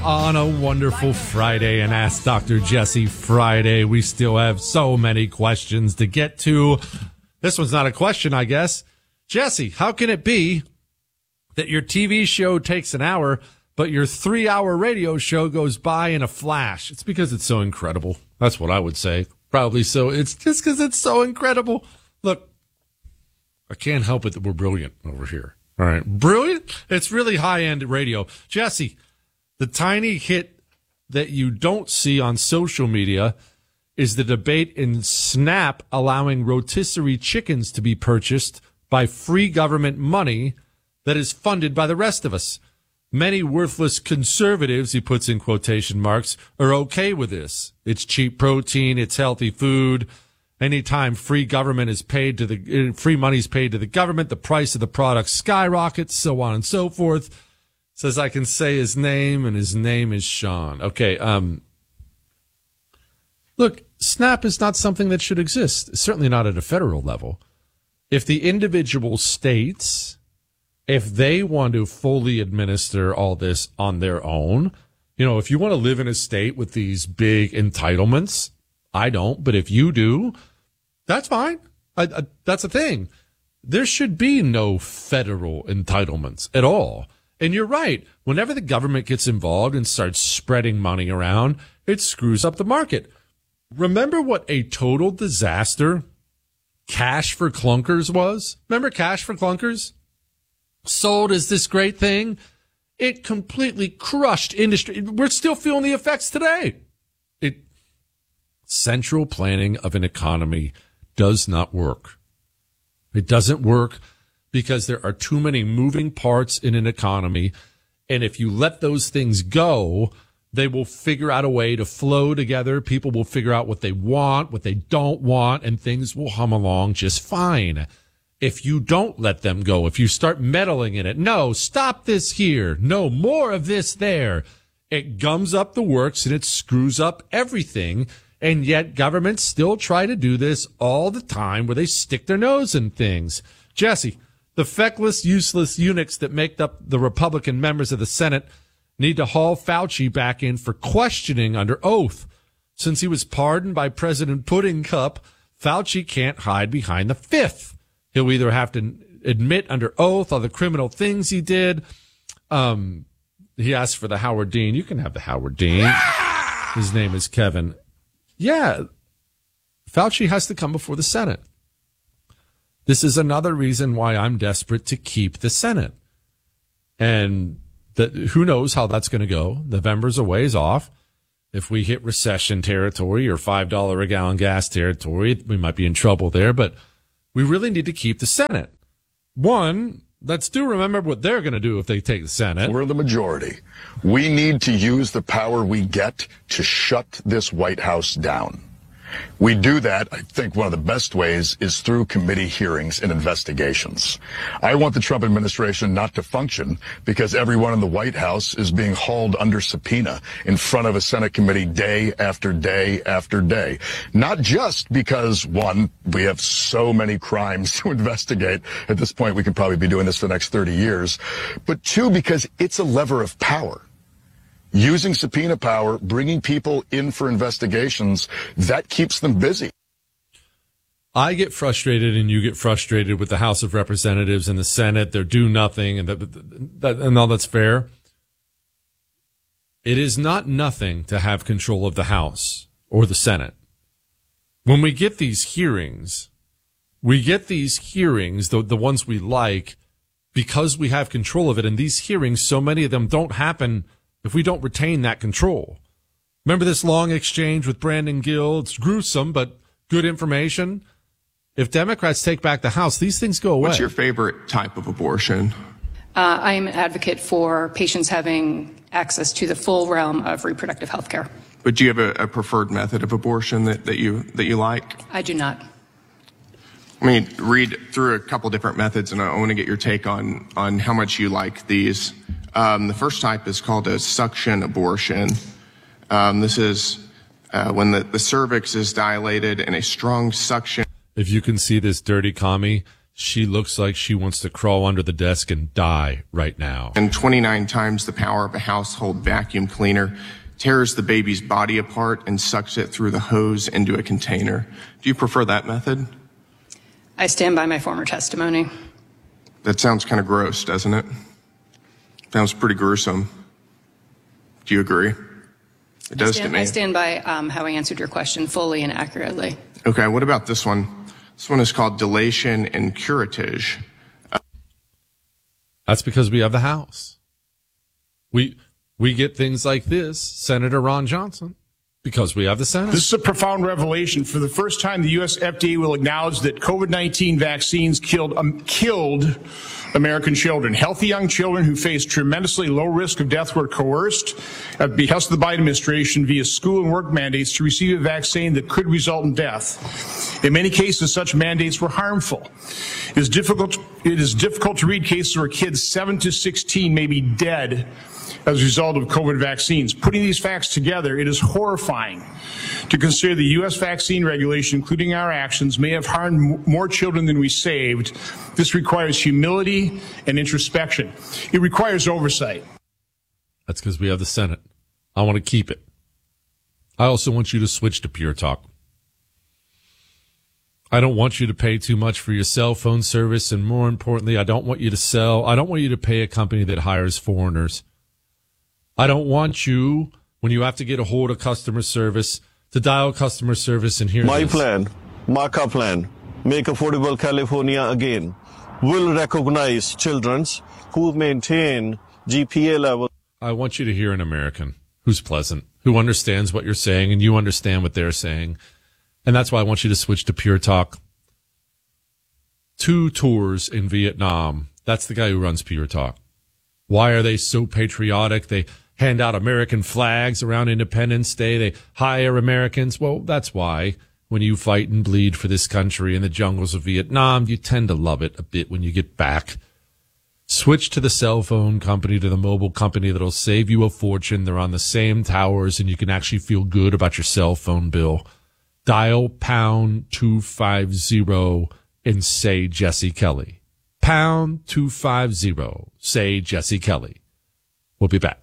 On a wonderful Friday and Ask Dr. Jesse Friday, we still have so many questions to get to. This one's not a question, I guess. Jesse, how can it be that your TV show takes an hour, but your 3-hour radio show goes by in a flash? It's because it's so incredible. That's what I would say. Probably so. It's just because it's so incredible. Look, I can't help it that we're brilliant over here. All right. Brilliant? It's really high-end radio. Jesse, the tiny hit that you don't see on social media is the debate in Snap allowing rotisserie chickens to be purchased by free government money that is funded by the rest of us. Many worthless conservatives, he puts in quotation marks, are okay with this. It's cheap protein, it's healthy food. Anytime free money is paid to the government, the price of the product skyrockets, so on and so forth. Says I can say his name, and his name is Sean. Okay, look, SNAP is not something that should exist, certainly not at a federal level. If the individual states, if they want to fully administer all this on their own, if you want to live in a state with these big entitlements, I don't, but if you do, that's fine. That's a thing. There should be no federal entitlements at all. And you're right. Whenever the government gets involved and starts spreading money around, it screws up the market. Remember what a total disaster Cash for Clunkers was? Remember Cash for Clunkers? Sold as this great thing. It completely crushed industry. We're still feeling the effects today. Central planning of an economy does not work. It doesn't work because there are too many moving parts in an economy. And if you let those things go, they will figure out a way to flow together. People will figure out what they want, what they don't want, and things will hum along just fine. If you don't let them go, if you start meddling in it, no, stop this here, no, more of this there, it gums up the works and it screws up everything. And yet governments still try to do this all the time where they stick their nose in things. Jesse, the feckless, useless eunuchs that make up the Republican members of the Senate need to haul Fauci back in for questioning under oath. Since he was pardoned by President Pudding Cup, Fauci can't hide behind the fifth. He'll either have to admit under oath all the criminal things he did. He asked for the Howard Dean. You can have the Howard Dean. His name is Kevin. Yeah, Fauci has to come before the Senate. This is another reason why I'm desperate to keep the Senate. And who knows how that's going to go. November's a ways off. If we hit recession territory or $5 a gallon gas territory, we might be in trouble there. But we really need to keep the Senate. One, let's remember what they're going to do if they take the Senate. We're the majority. We need to use the power we get to shut this White House down. We do that, I think one of the best ways is through committee hearings and investigations. I want the Trump administration not to function because everyone in the White House is being hauled under subpoena in front of a Senate committee day after day after day. Not just because, one, we have so many crimes to investigate. At this point, we could probably be doing this for the next 30 years. But two, because it's a lever of power. Using subpoena power, bringing people in for investigations, that keeps them busy. I get frustrated and you get frustrated with the House of Representatives and the Senate. They're do nothing and all that's fair. It is not nothing to have control of the House or the Senate. When we get these hearings, the ones we like, because we have control of it. And these hearings, so many of them don't happen if we don't retain that control. Remember this long exchange with Brandon Gill? It's gruesome, but good information. If Democrats take back the House, these things go away. What's your favorite type of abortion? I am an advocate for patients having access to the full realm of reproductive health care. But do you have a preferred method of abortion that you like? I do not. Let me read through a couple different methods, and I want to get your take on how much you like these. The first type is called a suction abortion. This is when the cervix is dilated and a strong suction. If you can see this dirty commie, She looks like she wants to crawl under the desk and die right now. And 29 times the power of a household vacuum cleaner, tears the baby's body apart and sucks it through the hose into a container. Do you prefer that method? I stand by my former testimony. That sounds kind of gross, doesn't it? Sounds pretty gruesome. Do you agree? It does to me. I stand by how I answered your question fully and accurately. Okay, what about this one? This one is called dilation and curettage. That's because we have the House. We get things like this, Senator Ron Johnson, because we have the Senate. This is a profound revelation. For the first time, the U.S. FDA will acknowledge that COVID-19 vaccines killed American children. Healthy young children who face tremendously low risk of death were coerced at the behest of the Biden administration via school and work mandates to receive a vaccine that could result in death. In many cases, such mandates were harmful. It is difficult to read cases where kids 7 to 16 may be dead as a result of COVID vaccines. Putting these facts together, it is horrifying to consider the U.S. vaccine regulation, including our actions, may have harmed more children than we saved. This requires humility and introspection. It requires oversight. That's because we have the Senate. I want to keep it. I also want you to switch to Pure Talk. I don't want you to pay too much for your cell phone service, and more importantly, I don't want you to pay a company that hires foreigners. I don't want you, when you have to get a hold of customer service, to dial customer service and hear My this. plan, Marca plan, Make Affordable California Again, will recognize children who maintain GPA level. I want you to hear an American who's pleasant, who understands what you're saying, and you understand what they're saying. And that's why I want you to switch to Pure Talk. 2 tours in Vietnam. That's the guy who runs Pure Talk. Why are they so patriotic? They hand out American flags around Independence Day. They hire Americans. Well, that's why when you fight and bleed for this country in the jungles of Vietnam, you tend to love it a bit when you get back. Switch to the cell phone company, to the mobile company that'll save you a fortune. They're on the same towers, and you can actually feel good about your cell phone bill. Dial pound 250 and say Jesse Kelly. Pound 250, say Jesse Kelly. We'll be back.